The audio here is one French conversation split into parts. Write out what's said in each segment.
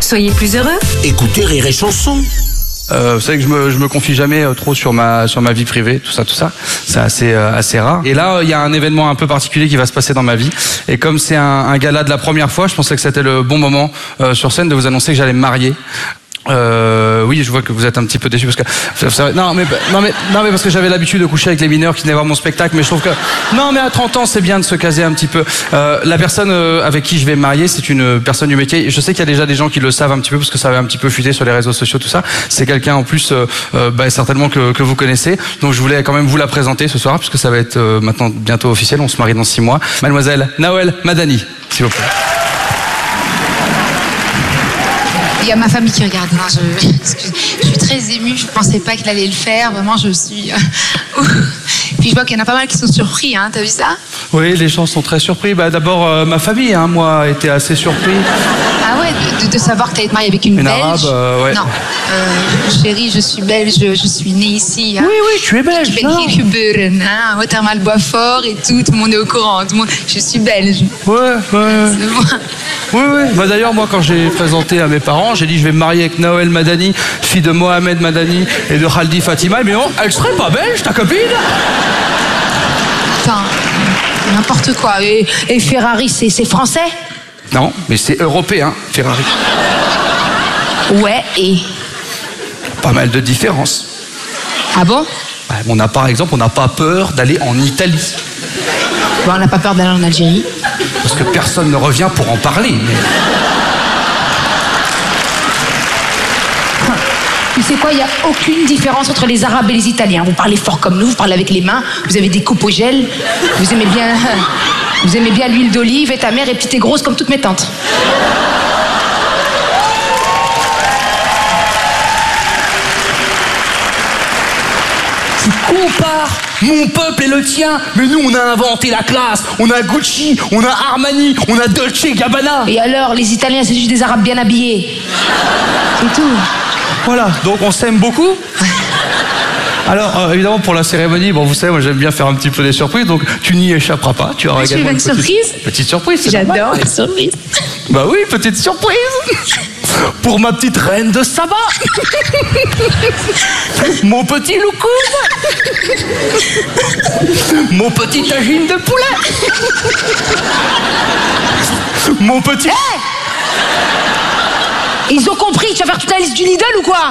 Soyez plus heureux. Écoutez Rire et Chanson. Vous savez que je me confie jamais trop sur ma vie privée, tout ça. C'est assez rare. Et là, il y a un événement un peu particulier qui va se passer dans ma vie. Et comme c'est un gala de la première fois, je pensais que c'était le bon moment sur scène de vous annoncer que j'allais me marier. Oui, je vois que vous êtes un petit peu déçus parce que non mais parce que j'avais l'habitude de coucher avec les mineurs qui venaient voir mon spectacle, mais je trouve que non mais à 30 ans c'est bien de se caser un petit peu. La personne avec qui je vais me marier, c'est une personne du métier. Je sais qu'il y a déjà des gens qui le savent un petit peu parce que ça avait un petit peu fuité sur les réseaux sociaux, tout ça. C'est quelqu'un en plus certainement que vous connaissez. Donc je voulais quand même vous la présenter ce soir puisque ça va être maintenant bientôt officiel. On se marie dans 6 mois. Mademoiselle Nawel Madani, s'il vous plaît. Il y a ma famille qui regarde. Je suis très émue. Je ne pensais pas qu'il allait le faire. Vraiment, je suis... Puis je vois qu'il y en a pas mal qui sont surpris. Hein. T'as vu ça? Oui, les gens sont très surpris. D'abord, ma famille, moi, a été assez surpris. Ah ouais, de savoir que tu allais te marier avec une Belge. Arabe, ouais. Non, chérie, je suis belge. Je suis née ici. Hein. Oui, tu es belge. Je suis hier geboren. Hein. Watermal Boisfort et tout. Tout le monde est au courant. Je suis belge. Ouais. C'est moi. Oui. D'ailleurs, moi, quand j'ai présenté à mes parents, j'ai dit je vais me marier avec Nawel Madani, fille de Mohamed Madani et de Khaldi Fatima. Mais non, elle serait pas belge, ta copine? Attends, n'importe quoi. Et Ferrari, c'est français? Non, mais c'est européen, Ferrari. Ouais, et? Pas mal de différences. Ah bon? Par exemple, on n'a pas peur d'aller en Italie. Bon, on n'a pas peur d'aller en Algérie. Parce que personne ne revient pour en parler. Mais... Tu sais quoi, il n'y a aucune différence entre les Arabes et les Italiens. Vous parlez fort comme nous, vous parlez avec les mains, vous avez des coupes au gel, vous aimez bien l'huile d'olive et ta mère est petite et grosse comme toutes mes tantes. Tu compares mon peuple et le tien, mais nous on a inventé la classe, on a Gucci, on a Armani, on a Dolce Gabbana. Et alors, les Italiens c'est juste des Arabes bien habillés. C'est tout. Voilà, donc on s'aime beaucoup. Alors, évidemment, pour la cérémonie, vous savez, moi j'aime bien faire un petit peu des surprises, donc tu n'y échapperas pas. Tu auras également une surprise. Petite surprise, c'est J'adore les surprises. Bah oui, petite surprise. Pour ma petite reine de Saba. Mon petit loukoum. Mon petit tagine de poulet. Mon petit... Hey, ils ont compris, tu vas faire toute la liste du Lidl ou quoi?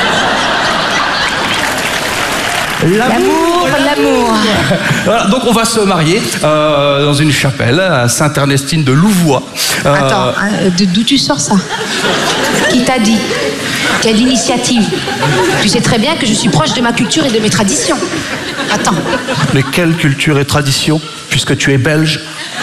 L'amour. Voilà, donc on va se marier dans une chapelle à Sainte-Ernestine de Louvois. Attends, d'où tu sors ça? Qui t'a dit? Quelle initiative? Tu sais très bien que je suis proche de ma culture et de mes traditions. Attends. Mais quelle culture et tradition, puisque tu es belge?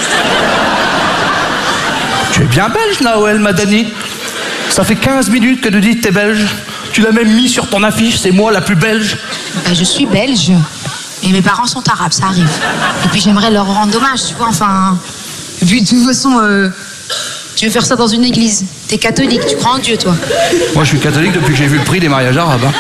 Tu es bien belge, Nawel Madani. Ça fait 15 minutes que tu dis que t'es belge. Tu l'as même mis sur ton affiche, c'est moi la plus belge. Je suis belge. Et mes parents sont arabes, ça arrive. Et puis j'aimerais leur rendre hommage, tu vois, enfin... Vu de toute façon, tu veux faire ça dans une église. T'es catholique, tu crois en Dieu, toi? Moi, je suis catholique depuis que j'ai vu le prix des mariages arabes. Hein.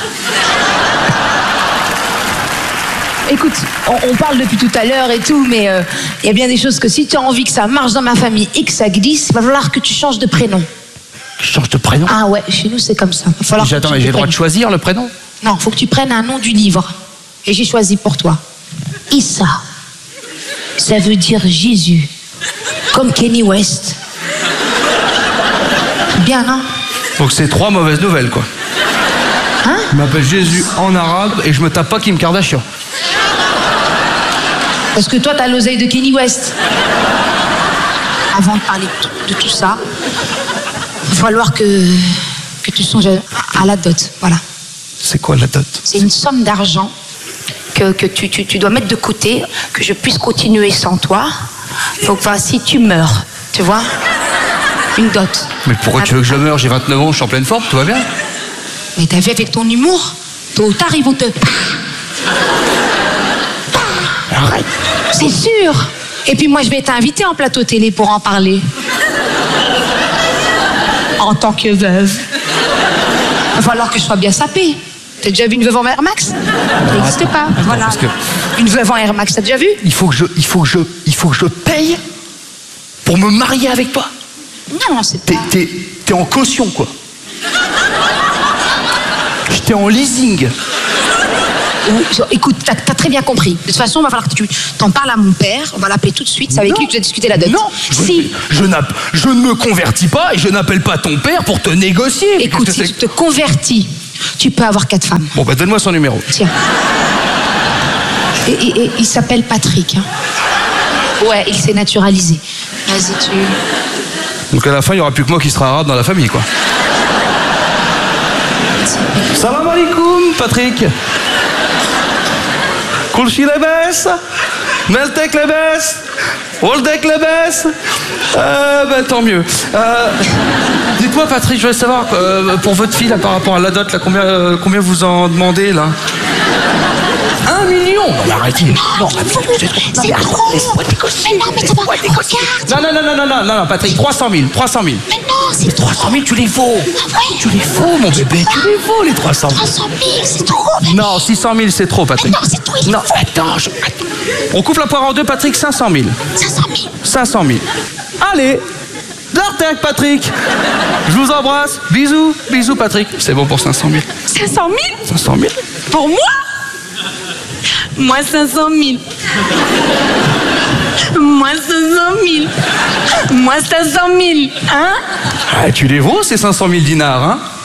Écoute, on parle depuis tout à l'heure et tout, mais il y a bien des choses que si tu as envie que ça marche dans ma famille et que ça glisse, il va falloir que tu changes de prénom. Je change de prénom? Ah ouais, chez nous c'est comme ça. Attends, mais j'ai le droit de choisir le prénom? Non, faut que tu prennes un nom du livre. Et j'ai choisi pour toi. Issa. Ça veut dire Jésus. Comme Kenny West. Bien, non? Donc c'est 3 mauvaises nouvelles, quoi. Hein? Je m'appelle Jésus en arabe et je me tape pas Kim Kardashian. Parce que toi, t'as l'oseille de Kenny West. Avant de parler de tout ça, il va falloir que tu songes à la dot, voilà. C'est quoi la dot? C'est une somme d'argent que tu dois mettre de côté, que je puisse continuer sans toi. Donc, si tu meurs, tu vois, une dot. Mais pourquoi tu veux que je meure? J'ai 29 ans, je suis en pleine forme, tout va bien. Mais t'as vu avec ton humour, tôt ou tard, ils vont te... Arrête. C'est sûr. Et puis moi, je vais t'inviter en plateau télé pour en parler. En tant que veuve. Il va falloir que je sois bien sapée. T'as déjà vu une veuve en Air Max? Ça n'existe pas. Voilà. Parce que une veuve en Air Max, t'as déjà vu? il faut que je paye pour me marier avec toi. Non, c'est pas... T'es en caution, quoi. J'étais en leasing. Écoute, t'as très bien compris. De toute façon, il va falloir que tu t'en parles à mon père. On va l'appeler tout de suite. C'est avec lui que tu vas discuter la dot. Non, si. Je ne me convertis pas et je n'appelle pas ton père pour te négocier. Écoute, si tu te convertis, tu peux avoir 4 femmes. Bon, bah donne-moi son numéro. Tiens. Et il s'appelle Patrick. Hein. Ouais, il s'est naturalisé. Vas-y, tu... Donc à la fin, il n'y aura plus que moi qui sera arabe dans la famille, quoi. Salam alaikum, Patrick. Kulchi lebes, Meltek lebes, Oldek lebes. Ben tant mieux. Dites-moi, Patrick, je voulais savoir, pour votre fille, là, par rapport à la dot, là, combien vous en demandez, là? 1 million. Non, arrêtez. Non, C'est trop. Mais non, mais ça va. Regarde. Non, Patrick, 300 000. 300 000. Mais non, c'est 300 000, tu les vaux. Ah ouais. Tu les vaux, mon bébé. Tu les vaux, les 300 000. 300 000, c'est trop. Non, 600 000, c'est trop, Patrick. Mais non, c'est trop. Non, attends, on coupe la poire en deux, Patrick, 500 000. 500 000. 500 000. Allez, d'Artec, Patrick. Je vous embrasse. Bisous, bisous, Patrick. C'est bon pour 500 000. 500 000 500 000. Pour moi? Moi 500 000. Moi 500 000. Moi 500 000. Hein? Ah, tu les vaux, ces 500 000 dinars, hein?